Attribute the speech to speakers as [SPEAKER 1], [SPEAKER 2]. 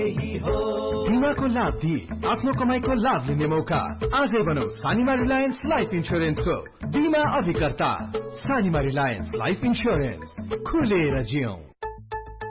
[SPEAKER 1] बीमाको लाभ दिई आफ्नो कमाईको लाभ लिने मौका आजै बनाऊ सानिमा रिलायन्स लाइफ इन्स्योरेन्सको बीमा अभिकर्ता सानिमा रिलायन्स लाइफ इन्स्योरेन्स खुलेर जियौं